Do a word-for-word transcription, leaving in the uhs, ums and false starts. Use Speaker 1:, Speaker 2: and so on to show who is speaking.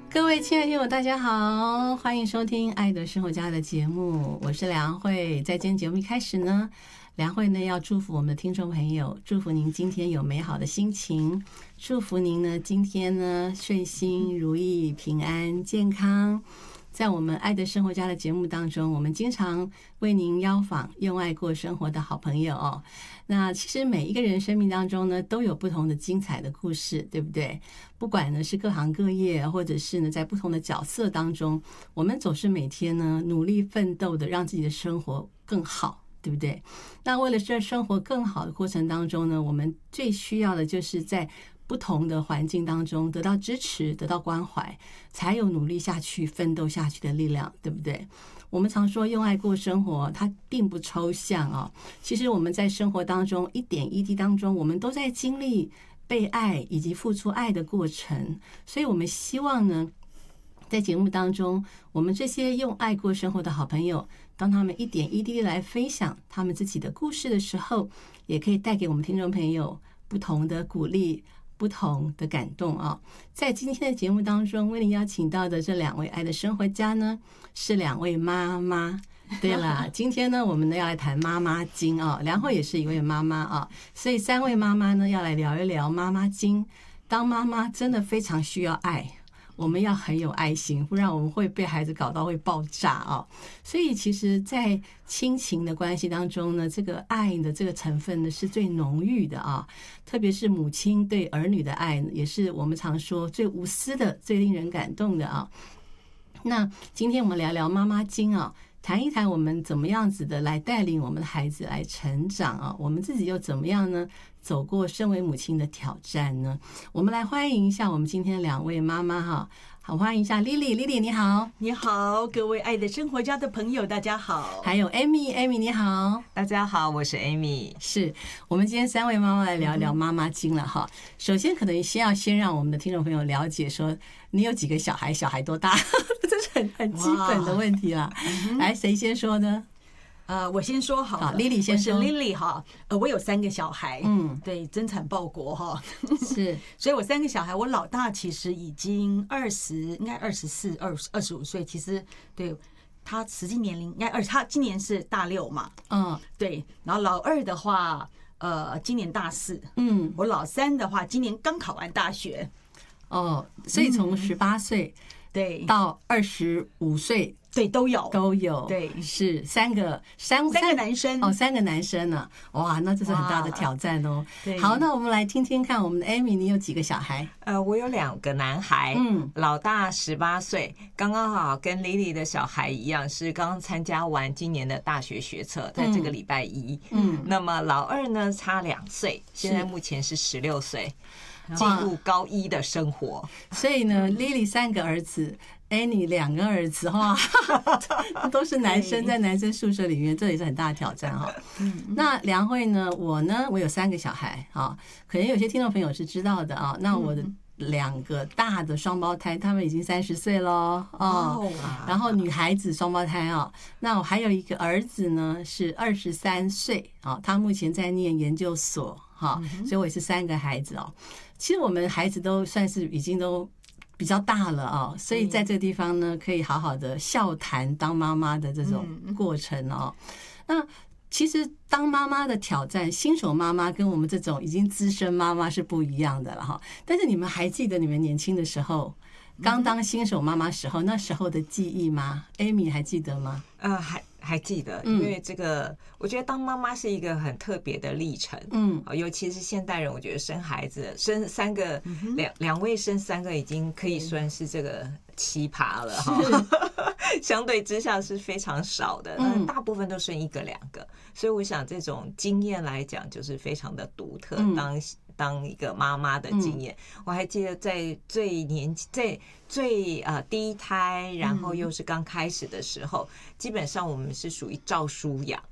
Speaker 1: 各位亲爱的听友大家好，欢迎收听爱的生活家的节目，我是梁慧。在今天节目一开始呢，梁慧呢要祝福我们的听众朋友，祝福您今天有美好的心情，祝福您呢今天呢顺心如意、平安健康。在我们爱的生活家的节目当中，我们经常为您邀访用爱过生活的好朋友哦。那其实每一个人生命当中呢，都有不同的精彩的故事，对不对？不管呢是各行各业，或者是呢在不同的角色当中，我们总是每天呢努力奋斗的，让自己的生活更好，对不对？那为了这生活更好的过程当中呢，我们最需要的就是在不同的环境当中得到支持，得到关怀，才有努力下去奋斗下去的力量，对不对？我们常说用爱过生活，它并不抽象啊。其实我们在生活当中一点一滴当中，我们都在经历被爱以及付出爱的过程。所以我们希望呢，在节目当中，我们这些用爱过生活的好朋友，当他们一点一滴来分享他们自己的故事的时候，也可以带给我们听众朋友不同的鼓励，不同的感动啊！在今天的节目当中，为您邀请到的这两位爱的生活家呢，是两位妈妈。对了，今天呢，我们呢要来谈妈妈经啊，梁慧也是一位妈妈啊，所以三位妈妈呢要来聊一聊妈妈经。当妈妈真的非常需要爱，我们要很有爱心，不然我们会被孩子搞到会爆炸啊！所以其实在亲情的关系当中呢，这个爱的这个成分呢是最浓郁的啊，特别是母亲对儿女的爱，也是我们常说最无私的、最令人感动的啊。那今天我们聊聊妈妈经啊，谈一谈我们怎么样子的来带领我们的孩子来成长啊，我们自己又怎么样呢？走过身为母亲的挑战呢？我们来欢迎一下我们今天两位妈妈哈，好，欢迎一下 Lily，Lily 你好。
Speaker 2: 你好，各位爱的生活家的朋友，大家好。
Speaker 1: 还有 Amy，Amy 你好。
Speaker 3: 大家好，我是 Amy。
Speaker 1: 是我们今天三位妈妈来聊聊妈妈经了哈。首先可能先要先让我们的听众朋友了解说，你有几个小孩，小孩多大？这是很很基本的问题啦。来，谁先说呢？
Speaker 2: 呃，我先说好了，
Speaker 1: 好 ，Lily 先说。
Speaker 2: 我是 Lily 哈，呃，我有三个小孩，
Speaker 1: 嗯，
Speaker 2: 对，增产报国哈，
Speaker 1: 是，
Speaker 2: 所以我三个小孩，我老大其实已经二十，应该二十四、二二十五岁，其实对他实际年龄应该二，他今年是大六嘛，
Speaker 1: 嗯，
Speaker 2: 对，然后老二的话，呃，今年大四，
Speaker 1: 嗯，
Speaker 2: 我老三的话，今年刚考完大学，
Speaker 1: 哦，所以从十八岁
Speaker 2: 对
Speaker 1: 到二十五岁。
Speaker 2: 对，都有
Speaker 1: 都有，
Speaker 2: 对，
Speaker 1: 是三个三
Speaker 2: 三个男生
Speaker 1: 哦，三个男生呢、啊，哇，那这是很大的挑战哦。好，那我们来听听看，我们的 Amy， 你有几个小孩？
Speaker 3: 呃，我有两个男孩，嗯，老大十八岁，刚刚好跟 Lily 的小孩一样，是刚参加完今年的大学学测，在这个礼拜一，嗯，那么老二呢差两岁，现在目前是十六岁，进入高一的生活。
Speaker 1: 所以呢 ，Lily 三个儿子。Annie 两个儿子哈，都是男生，在男生宿舍里面，这也是很大的挑战哈。那梁慧呢？我呢？我有三个小孩啊，可能有些听众朋友是知道的啊。那我的两个大的双胞胎，他们已经三十岁了哦。然后女孩子双胞胎啊，那我还有一个儿子呢，是二十三岁啊，他目前在念研究所哈，所以我也是三个孩子哦。其实我们孩子都算是已经都比较大了啊，所以在这个地方呢，可以好好的笑谈当妈妈的这种过程哦。那其实当妈妈的挑战，新手妈妈跟我们这种已经资深妈妈是不一样的了哈。但是你们还记得你们年轻的时候，刚当新手妈妈时候那时候的记忆吗 ？Amy 还记得吗？
Speaker 3: 呃，还还记得，因为这个，我觉得当妈妈是一个很特别的历程，嗯，尤其是现代人，我觉得生孩子，生三个，两两位生三个，已经可以算是这个奇葩了哈，相对之下是非常少的，那大部分都生一个两个，所以我想这种经验来讲，就是非常的独特。当当一个妈妈的经验，我还记得在最年在最呃第一胎，然后又是刚开始的时候，基本上我们是属于照书养。